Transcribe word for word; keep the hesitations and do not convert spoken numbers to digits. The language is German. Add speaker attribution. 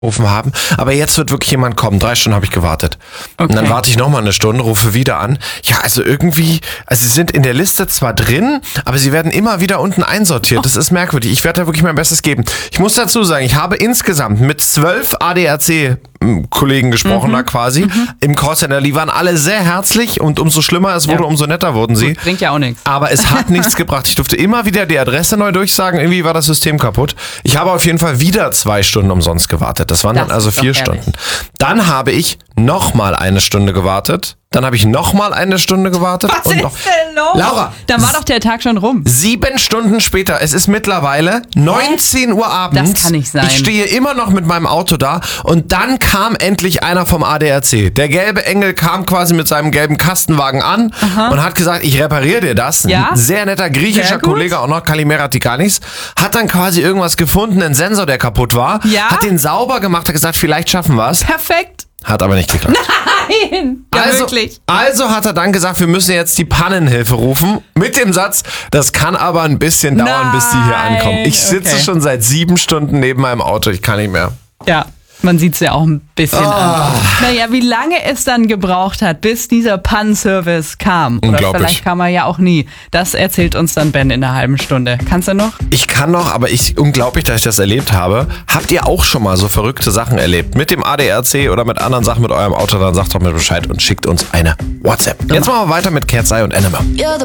Speaker 1: gerufen haben, aber jetzt wird wirklich jemand kommen. Drei Stunden habe ich gewartet.
Speaker 2: Okay.
Speaker 1: Und dann warte ich nochmal eine Stunde, rufe wieder an. Ja, also irgendwie, also sie sind in der Liste zwar drin, aber sie werden immer wieder unten einsortiert. Das ist merkwürdig. Ich werde da wirklich mein Bestes geben. Ich muss dazu sagen, ich habe insgesamt mit zwölf A D A C-Kollegen gesprochen,
Speaker 2: Mhm.
Speaker 1: da quasi,
Speaker 2: Mhm.
Speaker 1: im Callcenter. Die waren alle sehr herzlich und umso schlimmer es wurde,
Speaker 2: Ja.
Speaker 1: umso netter wurden sie.
Speaker 2: Gut, bringt ja auch nichts.
Speaker 1: Aber es hat nichts gebracht. Ich durfte immer wieder die Adresse neu durchsagen. Irgendwie war das System kaputt. Ich habe auf jeden Fall wieder zwei Stunden umsonst gewartet. Das waren
Speaker 2: Das
Speaker 1: dann also
Speaker 2: ist doch
Speaker 1: vier
Speaker 2: herrlich.
Speaker 1: Stunden. Dann habe ich nochmal eine Stunde gewartet. Dann habe ich nochmal eine Stunde gewartet.
Speaker 2: Was
Speaker 1: und
Speaker 2: ist
Speaker 1: noch,
Speaker 2: denn los?
Speaker 1: Laura,
Speaker 2: Dann war doch der Tag schon rum.
Speaker 1: sieben Stunden später, es ist mittlerweile neunzehn Uhr abends.
Speaker 2: Das kann nicht sein.
Speaker 1: Ich stehe immer noch mit meinem Auto da und dann kam endlich einer vom A D A C. Der gelbe Engel kam quasi mit seinem gelben Kastenwagen an und hat gesagt, ich repariere dir das.
Speaker 2: Ja?
Speaker 1: Ein sehr netter griechischer
Speaker 2: Sehr gut.
Speaker 1: Kollege, auch noch Kalimera Tikanis, hat dann quasi irgendwas gefunden, einen Sensor, der kaputt war,
Speaker 2: Ja?
Speaker 1: hat den sauber gemacht, hat gesagt, vielleicht schaffen wir es.
Speaker 2: Perfekt.
Speaker 1: Hat aber nicht geklappt.
Speaker 2: Nein. Ja,
Speaker 1: also,
Speaker 2: wirklich.
Speaker 1: also hat er dann gesagt, wir müssen jetzt die Pannenhilfe rufen. Mit dem Satz, das kann aber ein bisschen dauern, bis die hier
Speaker 2: Nein,
Speaker 1: ankommen. Ich sitze
Speaker 2: okay.
Speaker 1: schon seit sieben Stunden neben meinem Auto. Ich kann nicht mehr.
Speaker 2: Ja, man sieht es ja auch ein bisschen
Speaker 1: Ah.
Speaker 2: an. Naja, wie lange es dann gebraucht hat, bis dieser Pannenservice kam. Oder
Speaker 1: Unglaublich.
Speaker 2: vielleicht kam er ja auch nie. Das erzählt uns dann Ben in einer halben Stunde. Kannst du noch?
Speaker 1: Ich kann noch, aber ich unglaublich, dass ich das erlebt habe. Habt ihr auch schon mal so verrückte Sachen erlebt? Mit dem A D A C oder mit anderen Sachen mit eurem Auto? Dann sagt doch mir Bescheid und schickt uns eine WhatsApp. Jetzt machen wir weiter mit Cat's Eye und Animal.